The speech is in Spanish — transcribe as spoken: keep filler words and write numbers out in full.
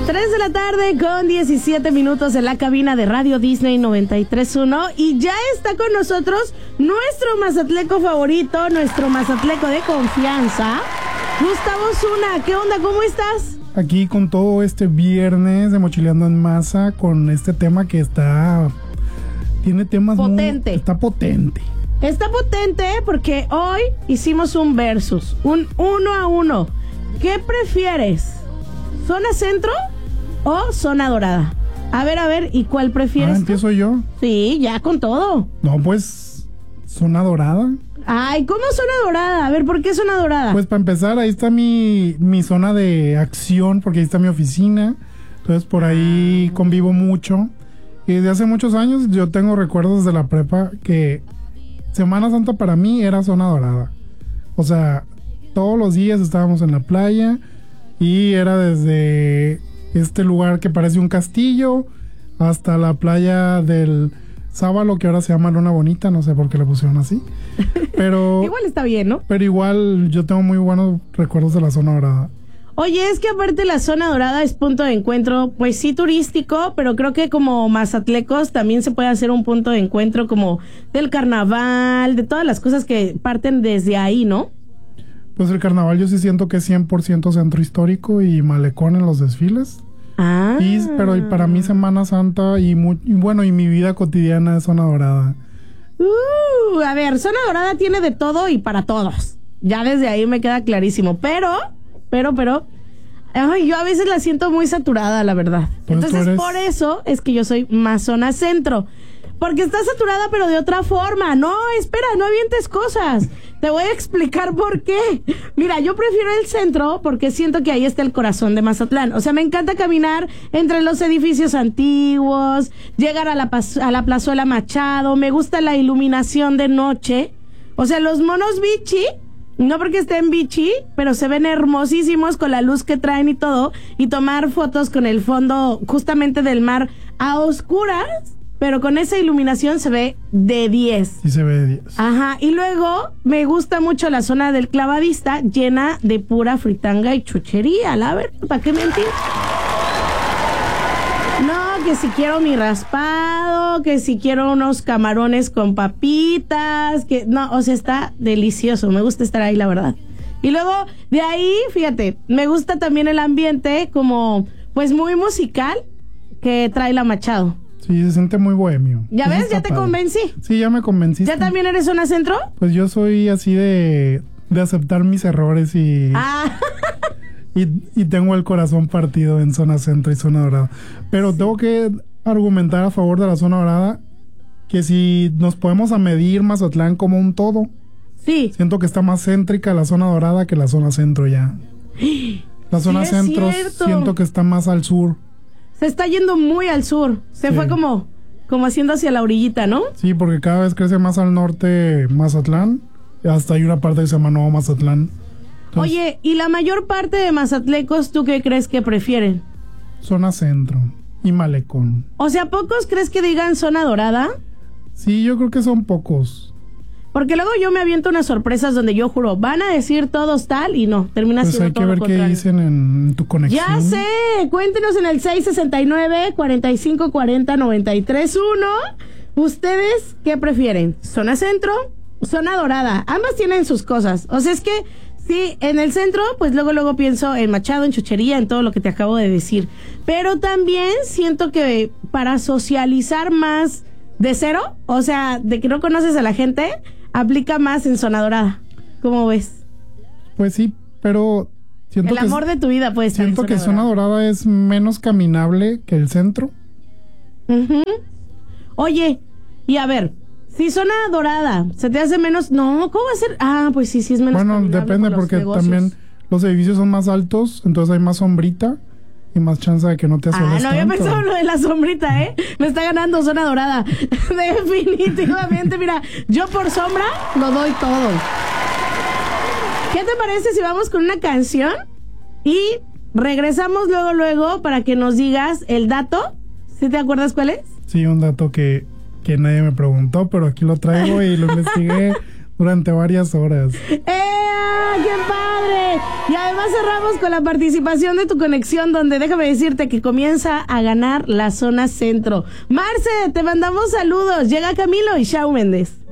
tres de la tarde con diecisiete minutos en la cabina de Radio Disney noventa y tres punto uno y ya está con nosotros nuestro mazatleco favorito, nuestro mazatleco de confianza, Gustavo Zuna. ¿Qué onda? ¿Cómo estás? Aquí con todo este viernes de Mochileando en Masa, con este tema que está... Tiene temas potente. Muy, está potente. Está potente porque hoy hicimos un versus, un uno a uno. ¿Qué prefieres? ¿Zona centro o zona dorada? A ver, a ver, ¿y cuál prefieres? Ah, ¿empiezo yo? Sí, ya con todo. No, pues, zona dorada. Ay, ¿cómo zona dorada? A ver, ¿por qué zona dorada? Pues para empezar, ahí está mi, mi zona de acción, porque ahí está mi oficina. Entonces por ahí convivo mucho. Y desde hace muchos años yo tengo recuerdos de la prepa que Semana Santa para mí era zona dorada. O sea, todos los días estábamos en la playa y era desde este lugar que parece un castillo hasta la playa del Sábalo, que ahora se llama Luna Bonita, no sé por qué le pusieron así. Pero igual está bien, ¿no? Pero igual yo tengo muy buenos recuerdos de la zona dorada. Oye, es que aparte la zona dorada es punto de encuentro, pues sí turístico, pero creo que como mazatlecos también se puede hacer un punto de encuentro como del carnaval, de todas las cosas que parten desde ahí, ¿no? Pues el carnaval yo sí siento que es cien por ciento centro histórico y malecón en los desfiles. Ah. Y, pero y para mí Semana Santa y, muy, y bueno, y mi vida cotidiana es zona dorada. Uh, a ver, zona dorada tiene de todo y para todos. Ya desde ahí me queda clarísimo, pero... Pero, pero, ay, yo a veces la siento muy saturada, la verdad. Pues entonces, eres... por eso es que yo soy más zona centro. Porque está saturada, pero de otra forma. No, espera, no avientes cosas. Te voy a explicar por qué. Mira, yo prefiero el centro porque siento que ahí está el corazón de Mazatlán. O sea, me encanta caminar entre los edificios antiguos, llegar a la, a la Plazuela Machado. Me gusta la iluminación de noche. O sea, los monos bichi... No porque estén bichi, pero se ven hermosísimos con la luz que traen y todo. Y tomar fotos con el fondo justamente del mar a oscuras, pero con esa iluminación se ve de diez. Sí se ve de diez. Ajá, y luego me gusta mucho la zona del Clavadista, llena de pura fritanga y chuchería. La verdad, ¿para qué mentir? No, que si quiero mi raspado, que si quiero unos camarones con papitas, que no, o sea, está delicioso, me gusta estar ahí, la verdad. Y luego, de ahí, fíjate, me gusta también el ambiente como, pues muy musical que trae la Machado. Sí, se siente muy bohemio. ¿Ya Eso ves? ¿Ya te padre. convencí? Sí, ya me convenciste. ¿Ya también eres zona centro? Pues yo soy así de, de aceptar mis errores y... Ah... Y, y tengo el corazón partido en zona centro y zona dorada. Pero sí, tengo que argumentar a favor de la zona dorada que si nos podemos a medir Mazatlán como un todo, sí, siento que está más céntrica la zona dorada que la zona centro ya. La zona sí, centro cierto. Siento que está más al sur. Se está yendo muy al sur. Se sí. fue como, como haciendo hacia la orillita, ¿no? Sí, porque cada vez crece más al norte Mazatlán. Hasta hay una parte que se llama Nuevo Mazatlán. Entonces, oye, ¿y la mayor parte de mazatlecos tú qué crees que prefieren? Zona centro y malecón. O sea, ¿pocos crees que digan zona dorada? Sí, yo creo que son pocos. Porque luego yo me aviento unas sorpresas donde yo juro, van a decir todos tal y no, termina pues siendo todo lo contrario. Pues hay que ver qué dicen en tu conexión. Ya sé, cuéntenos en el seis sesenta y nueve, cuarenta y cinco cuarenta, noventa y tres uno. ¿Ustedes qué prefieren? ¿Zona centro? ¿Zona dorada? Ambas tienen sus cosas. O sea, es que sí, en el centro, pues luego luego pienso en Machado, en chuchería, en todo lo que te acabo de decir. Pero también siento que para socializar más de cero, o sea, de que no conoces a la gente, aplica más en zona dorada. ¿Cómo ves? Pues sí, pero siento el que amor de tu vida puede estar siento en que zona zona dorada es menos caminable que el centro. Uh-huh. Oye, y a ver, si zona dorada se te hace menos, no, ¿cómo va a ser? Ah, pues sí, sí es menos. Bueno, depende por porque también los edificios son más altos, entonces hay más sombrita y más chance de que no te asoles Ah, no había tanto. pensado lo de la sombrita, ¿eh? Me está ganando zona dorada. Definitivamente, mira, yo por sombra lo doy todo. ¿Qué te parece si vamos con una canción y regresamos luego, luego para que nos digas el dato? ¿Sí te acuerdas cuál es? Sí, un dato que, que nadie me preguntó, pero aquí lo traigo y lo investigué durante varias horas. ¡Eh! ¡Qué padre! Y además cerramos con la participación de tu conexión, donde déjame decirte que comienza a ganar la zona centro. Marce, te mandamos saludos. Llega Camilo y Shawn Mendes.